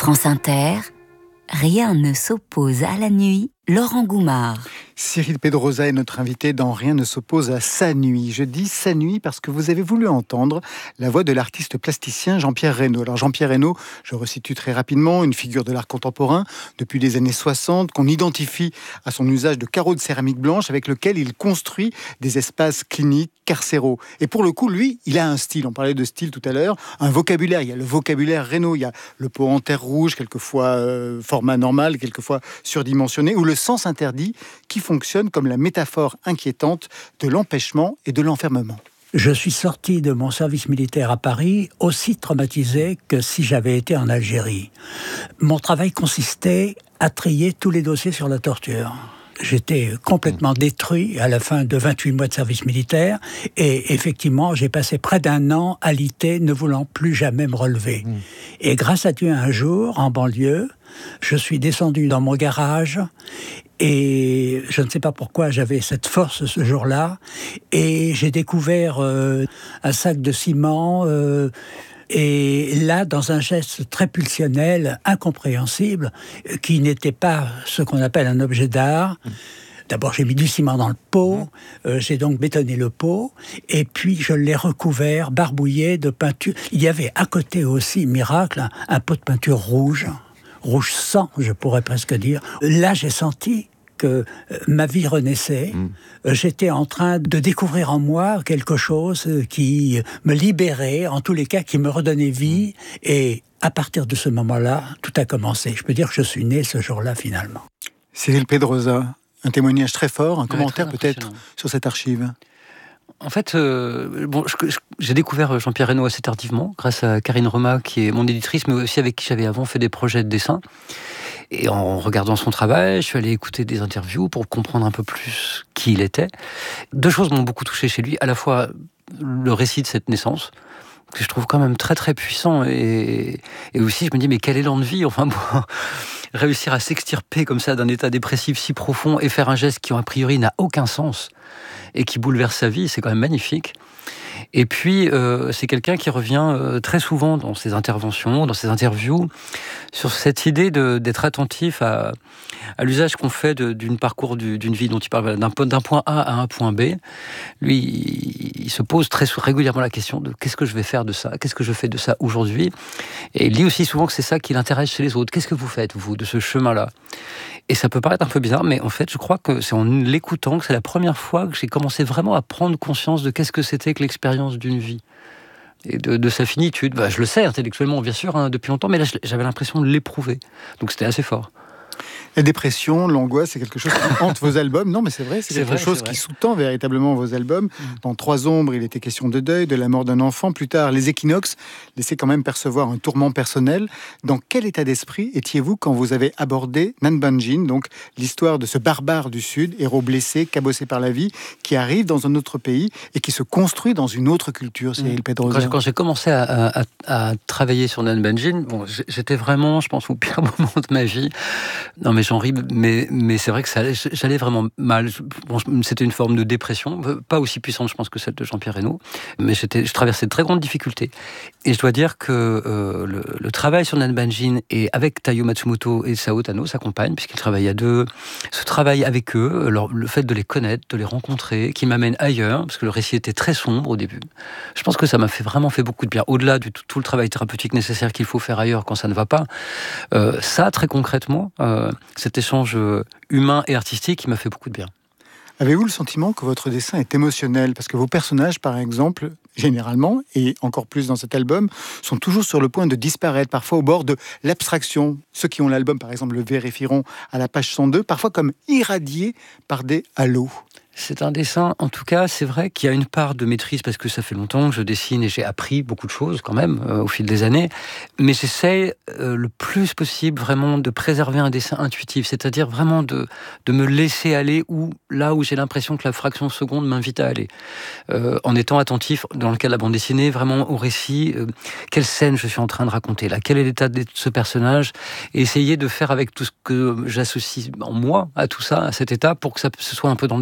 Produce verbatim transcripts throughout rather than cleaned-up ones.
France Inter, rien ne s'oppose à la nuit, Laurent Goumard. Cyril Pedrosa est notre invité dans Rien ne s'oppose à sa nuit. Je dis sa nuit parce que vous avez voulu entendre la voix de l'artiste plasticien Jean-Pierre Reynaud. Alors Jean-Pierre Reynaud, je resitue très rapidement, une figure de l'art contemporain depuis les années soixante, qu'on identifie à son usage de carreaux de céramique blanche avec lequel il construit des espaces cliniques, carcéraux. Et pour le coup, lui, il a un style. On parlait de style tout à l'heure, un vocabulaire. Il y a le vocabulaire Reynaud, il y a le pot en terre rouge, quelquefois euh, format normal, quelquefois surdimensionné, ou le sens interdit qui fonctionne comme la métaphore inquiétante de l'empêchement et de l'enfermement. Je suis sorti de mon service militaire à Paris aussi traumatisé que si j'avais été en Algérie. Mon travail consistait à trier tous les dossiers sur la torture. J'étais complètement détruit à la fin de vingt-huit mois de service militaire et effectivement, j'ai passé près d'un an alité, ne voulant plus jamais me relever. Mmh. Et grâce à Dieu, un jour, en banlieue, je suis descendu dans mon garage et je ne sais pas pourquoi j'avais cette force ce jour-là et j'ai découvert euh, un sac de ciment euh, et là, dans un geste très pulsionnel, incompréhensible, qui n'était pas ce qu'on appelle un objet d'art. D'abord, j'ai mis du ciment dans le pot, euh, j'ai donc bétonné le pot, et puis je l'ai recouvert, barbouillé de peinture. Il y avait à côté aussi, miracle, un, un pot de peinture rouge, rouge sang, je pourrais presque dire. Là, j'ai senti que ma vie renaissait. Mmh. J'étais en train de découvrir en moi quelque chose qui me libérait, en tous les cas, qui me redonnait vie. Mmh. Et à partir de ce moment-là, tout a commencé. Je peux dire que je suis né ce jour-là, finalement. Cyril Pedrosa, un témoignage très fort, un ouais, commentaire peut-être sur cette archive. En fait, euh, bon, je, je, j'ai découvert Jean-Pierre Reynaud assez tardivement, grâce à Karine Roma, qui est mon éditrice, mais aussi avec qui j'avais avant fait des projets de dessin. Et en regardant son travail, je suis allé écouter des interviews pour comprendre un peu plus qui il était. Deux choses m'ont beaucoup touché chez lui. À la fois, le récit de cette naissance, que je trouve quand même très très puissant. Et, et aussi, je me dis, mais quel élan de vie, enfin, bon, réussir à s'extirper comme ça d'un état dépressif si profond et faire un geste qui, a priori, n'a aucun sens et qui bouleverse sa vie, c'est quand même magnifique. Et puis, euh, c'est quelqu'un qui revient euh, très souvent dans ses interventions, dans ses interviews, sur cette idée de, d'être attentif à, à l'usage qu'on fait de, d'une parcours du, d'une vie dont il parle, d'un, d'un point A à un point B. Lui, il, il se pose très régulièrement la question de qu'est-ce que je vais faire de ça, qu'est-ce que je fais de ça aujourd'hui. Et il dit aussi souvent que c'est ça qui l'intéresse chez les autres. Qu'est-ce que vous faites, vous, de ce chemin-là ? Et ça peut paraître un peu bizarre, mais en fait, je crois que c'est en l'écoutant que c'est la première fois que j'ai commencé vraiment à prendre conscience de qu'est-ce que c'était que l'expérience d'une vie. Et de, de sa finitude. Bah, je le sais intellectuellement, bien sûr, hein, depuis longtemps, mais là, j'avais l'impression de l'éprouver. Donc c'était assez fort. La dépression, l'angoisse, c'est quelque chose qui hante vos albums. Non, mais c'est vrai, c'est, c'est quelque vrai, chose qui sous-tend véritablement vos albums. Mmh. Dans Trois ombres, il était question de deuil, de la mort d'un enfant. Plus tard, Les équinoxes laissaient quand même percevoir un tourment personnel. Dans quel état d'esprit étiez-vous quand vous avez abordé Nanbanjin, donc l'histoire de ce barbare du Sud, héros blessé, cabossé par la vie, qui arrive dans un autre pays et qui se construit dans une autre culture, Cyril mmh. Pedrosa? Quand, quand j'ai commencé à, à, à travailler sur Nanbanjin, bon, j'étais vraiment, je pense, au pire moment de ma vie. Non, mais j'en ris, mais, mais c'est vrai que ça allait, j'allais vraiment mal. Bon, c'était une forme de dépression, pas aussi puissante, je pense, que celle de Jean-Pierre Reynaud, mais j'étais, je traversais de très grandes difficultés. Et je dois dire que euh, le, le travail sur Nanbanjin, et avec Taiyo Matsumoto et Sao Tano, sa compagne, puisqu'ils travaillent à deux, ce travail avec eux, leur, le fait de les connaître, de les rencontrer, qui m'amène ailleurs, parce que le récit était très sombre au début, je pense que ça m'a fait, vraiment fait beaucoup de bien. Au-delà de tout, tout le travail thérapeutique nécessaire qu'il faut faire ailleurs quand ça ne va pas, euh, ça, très concrètement, euh, cet échange humain et artistique qui m'a fait beaucoup de bien. Avez-vous le sentiment que votre dessin est émotionnel ? Parce que vos personnages, par exemple, généralement, et encore plus dans cet album, sont toujours sur le point de disparaître, parfois au bord de l'abstraction. Ceux qui ont l'album, par exemple, le vérifieront à la page cent deux, parfois comme irradiés par des halos. C'est un dessin, en tout cas, c'est vrai qu'il y a une part de maîtrise, parce que ça fait longtemps que je dessine et j'ai appris beaucoup de choses quand même euh, au fil des années, mais j'essaie euh, le plus possible vraiment de préserver un dessin intuitif, c'est-à-dire vraiment de, de me laisser aller où, là où j'ai l'impression que la fraction de seconde m'invite à aller, euh, en étant attentif, dans le cas de la bande dessinée, vraiment au récit, euh, quelle scène je suis en train de raconter là, quel est l'état de ce personnage, et essayer de faire avec tout ce que j'associe en moi à tout ça, à cet état, pour que ça, ce soit un peu dans le dessin.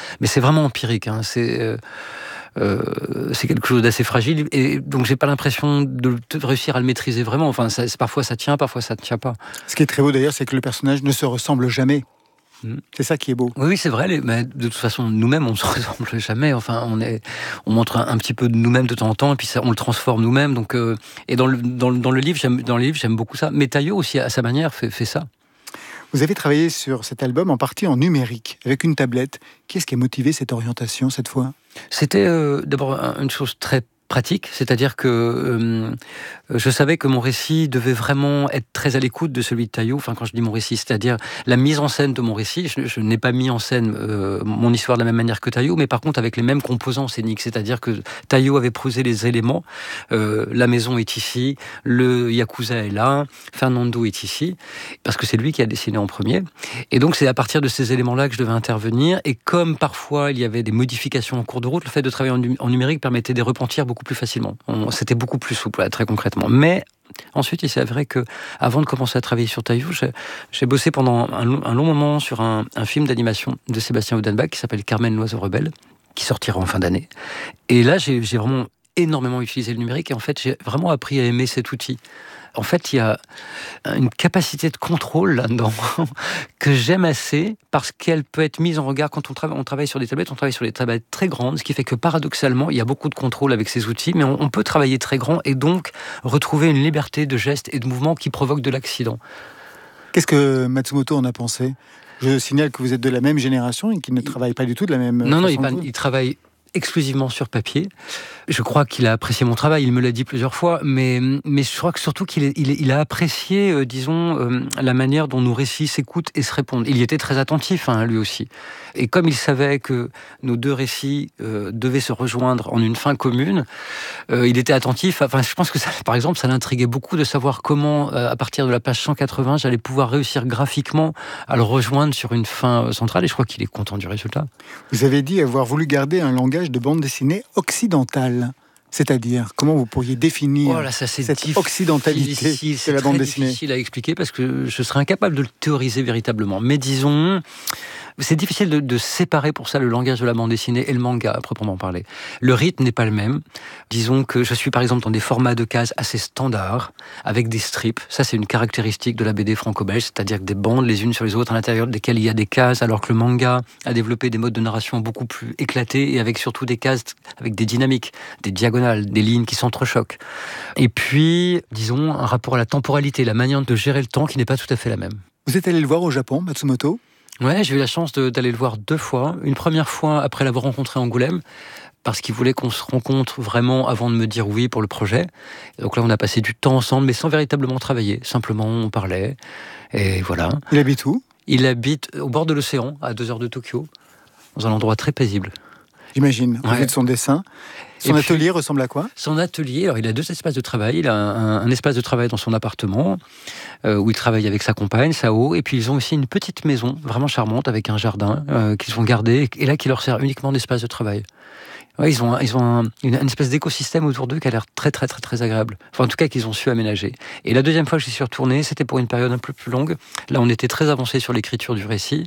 Mais c'est vraiment empirique. Hein. C'est, euh, euh, c'est quelque chose d'assez fragile. Et donc, j'ai pas l'impression de, de réussir à le maîtriser vraiment. Enfin, ça, parfois ça tient, parfois ça ne tient pas. Ce qui est très beau d'ailleurs, c'est que le personnage ne se ressemble jamais. Mmh. C'est ça qui est beau. Oui, oui, c'est vrai. Les, mais de toute façon, nous-mêmes, on ne se ressemble jamais. Enfin, on, est, on montre un, un petit peu de nous-mêmes de temps en temps, et puis ça, on le transforme nous-mêmes. Donc, euh, et dans le, dans, dans, le livre, j'aime, dans le livre, j'aime beaucoup ça. Mais Taillot aussi, à sa manière, fait, fait ça. Vous avez travaillé sur cet album en partie en numérique, avec une tablette. Qu'est-ce qui a motivé cette orientation cette fois ? C'était euh, d'abord une chose très pratique, c'est-à-dire que euh, je savais que mon récit devait vraiment être très à l'écoute de celui de Taillot. Enfin, quand je dis mon récit, c'est-à-dire la mise en scène de mon récit. Je, je n'ai pas mis en scène euh, mon histoire de la même manière que Taillot, mais par contre avec les mêmes composants scéniques. C'est-à-dire que Taillot avait posé les éléments. Euh, la maison est ici, le Yakuza est là, Fernando est ici, parce que c'est lui qui a dessiné en premier. Et donc c'est à partir de ces éléments-là que je devais intervenir. Et comme parfois il y avait des modifications en cours de route, le fait de travailler en, en numérique permettait de repentir beaucoup plus facilement. On, c'était beaucoup plus souple, très concrètement. Mais ensuite, il s'est avéré que, avant de commencer à travailler sur Taillot, j'ai, j'ai bossé pendant un, un long moment sur un, un film d'animation de Sébastien Odenbach qui s'appelle Carmen l'oiseau rebelle, qui sortira en fin d'année. Et là, j'ai, j'ai vraiment énormément utilisé le numérique et en fait, j'ai vraiment appris à aimer cet outil. En fait, il y a une capacité de contrôle là-dedans que j'aime assez parce qu'elle peut être mise en regard quand on travaille, on travaille sur des tablettes, on travaille sur des tablettes très grandes, ce qui fait que paradoxalement, il y a beaucoup de contrôle avec ces outils, mais on, on peut travailler très grand et donc retrouver une liberté de gestes et de mouvements qui provoque de l'accident. Qu'est-ce que Matsumoto en a pensé ? Je signale que vous êtes de la même génération et qu'il ne travaille pas du tout de la même non, façon. Non, non, il, il travaille exclusivement sur papier. Je crois qu'il a apprécié mon travail, il me l'a dit plusieurs fois, mais, mais je crois que surtout qu'il est, il, il a apprécié, euh, disons, euh, la manière dont nos récits s'écoutent et se répondent. Il y était très attentif, hein, lui aussi. Et comme il savait que nos deux récits euh, devaient se rejoindre en une fin commune, euh, il était attentif. Enfin, je pense que, ça, par exemple, ça l'intriguait beaucoup de savoir comment, euh, à partir de la page cent quatre-vingts, j'allais pouvoir réussir graphiquement à le rejoindre sur une fin centrale, et je crois qu'il est content du résultat. Vous avez dit avoir voulu garder un langage de bande dessinée occidentale. C'est-à-dire, comment vous pourriez définir oh là, ça, c'est cette diff- occidentalité de la bande dessinée ? C'est difficile à expliquer parce que je serais incapable de le théoriser véritablement. Mais disons, c'est difficile de, de séparer pour ça le langage de la bande dessinée et le manga à proprement parler. Le rythme n'est pas le même. Disons que je suis par exemple dans des formats de cases assez standards, avec des strips. Ça, c'est une caractéristique de la B D franco-belge, c'est-à-dire que des bandes les unes sur les autres à l'intérieur desquelles il y a des cases, alors que le manga a développé des modes de narration beaucoup plus éclatés et avec surtout des cases avec des dynamiques, des diagonales, des lignes qui s'entrechoquent. Et puis, disons, un rapport à la temporalité, la manière de gérer le temps qui n'est pas tout à fait la même. Vous êtes allé le voir au Japon, Matsumoto ? Ouais, j'ai eu la chance de, d'aller le voir deux fois. Une première fois après l'avoir rencontré à Angoulême, parce qu'il voulait qu'on se rencontre vraiment avant de me dire oui pour le projet. Et donc là, on a passé du temps ensemble, mais sans véritablement travailler. Simplement, on parlait, et voilà. Il habite où ? Il habite au bord de l'océan, à deux heures de Tokyo, dans un endroit très paisible. J'imagine, au Ouais. vu de son dessin. Son Et atelier puis, ressemble à quoi ? Son atelier, alors il a deux espaces de travail. Il a un, un espace de travail dans son appartement, euh, où il travaille avec sa compagne, Sao, et puis ils ont aussi une petite maison, vraiment charmante, avec un jardin, euh, qu'ils vont garder, et là qui leur sert uniquement d'espace de travail. Ouais, ils ont, ils ont un, une, une espèce d'écosystème autour d'eux qui a l'air très très très très agréable. Enfin, en tout cas, qu'ils ont su aménager. Et la deuxième fois que j'y suis retourné, c'était pour une période un peu plus longue. Là, on était très avancé sur l'écriture du récit.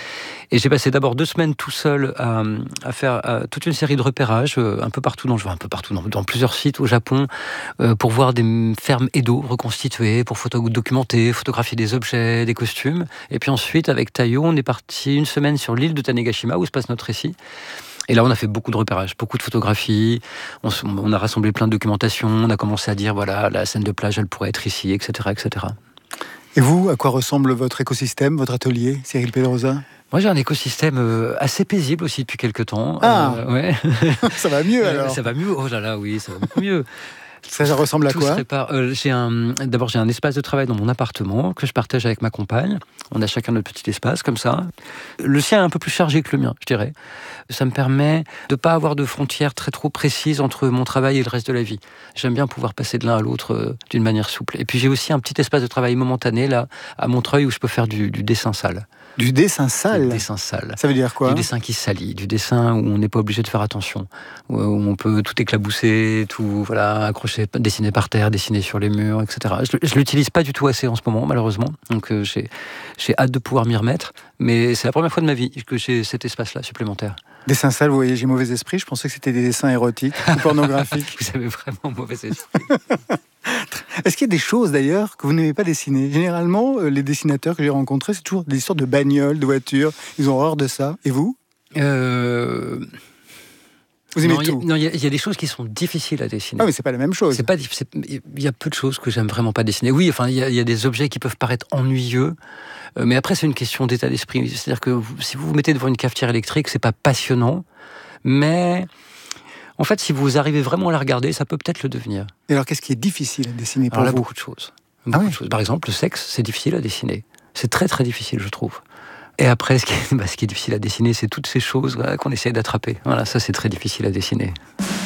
Et j'ai passé d'abord deux semaines tout seul à, à faire à, toute une série de repérages euh, un peu partout dans, un peu partout dans, dans plusieurs sites au Japon euh, pour voir des fermes Edo reconstituées, pour photo documenter, photographier des objets, des costumes. Et puis ensuite, avec Taillot, on est parti une semaine sur l'île de Tanegashima où se passe notre récit. Et là, on a fait beaucoup de repérages, beaucoup de photographies. On, on a rassemblé plein de documentation. On a commencé à dire voilà, la scène de plage, elle pourrait être ici, et cetera, et cetera. Et vous, à quoi ressemble votre écosystème, votre atelier, Cyril Pedrosa ? Moi, j'ai un écosystème euh, assez paisible aussi depuis quelques temps. Ah euh, ouais. Ça va mieux alors ? Ça va mieux. Oh là là, oui, ça va beaucoup mieux. Ça, ça ressemble à Tout quoi ? se répare. Euh, j'ai un, d'abord, j'ai un espace de travail dans mon appartement que je partage avec ma compagne. On a chacun notre petit espace, comme ça. Le sien est un peu plus chargé que le mien, je dirais. Ça me permet de ne pas avoir de frontières très trop précises entre mon travail et le reste de la vie. J'aime bien pouvoir passer de l'un à l'autre euh, d'une manière souple. Et puis, j'ai aussi un petit espace de travail momentané, là, à Montreuil, où je peux faire du, du dessin sale. Du dessin sale ? Du dessin sale. Ça veut dire quoi ? Du dessin qui salit, du dessin où on n'est pas obligé de faire attention, où on peut tout éclabousser, tout voilà, accrocher, dessiner par terre, dessiner sur les murs, et cetera. Je, je l'utilise pas du tout assez en ce moment, malheureusement. Donc euh, j'ai, j'ai hâte de pouvoir m'y remettre, mais c'est la première fois de ma vie que j'ai cet espace-là supplémentaire. Dessin sale, vous voyez, j'ai mauvais esprit. Je pensais que c'était des dessins érotiques ou pornographiques. Vous avez vraiment mauvais esprit. Est-ce qu'il y a des choses d'ailleurs que vous n'aimez pas dessiner? Généralement, les dessinateurs que j'ai rencontrés, c'est toujours des histoires de bagnoles, de voitures. Ils ont horreur de ça. Et vous? euh... Vous aimez non, tout? Il y, y, y a des choses qui sont difficiles à dessiner. Ah, mais c'est pas la même chose. C'est pas, il y a peu de choses que j'aime vraiment pas dessiner. Oui, enfin, il y, y a des objets qui peuvent paraître ennuyeux, euh, mais après c'est une question d'état d'esprit. C'est-à-dire que vous, si vous vous mettez devant une cafetière électrique, c'est pas passionnant, mais en fait, si vous arrivez vraiment à la regarder, ça peut peut-être le devenir. Et alors, qu'est-ce qui est difficile à dessiner pour alors là, vous? beaucoup de choses. Beaucoup Ah oui. de choses. Par exemple, le sexe, c'est difficile à dessiner. C'est très très difficile, je trouve. Et après, ce qui est, bah, ce qui est difficile à dessiner, c'est toutes ces choses voilà, qu'on essaie d'attraper. Voilà, ça c'est très difficile à dessiner.